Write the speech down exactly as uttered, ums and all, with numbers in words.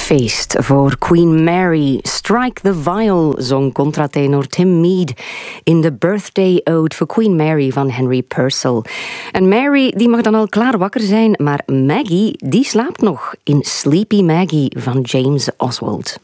feest voor Queen Mary. Strike the Viol, zong contratenor Tim Mead in de Birthday Ode voor Queen Mary van Henry Purcell. En Mary die mag dan al klaar wakker zijn, maar Maggie die slaapt nog in Sleepy Maggie van James Oswald.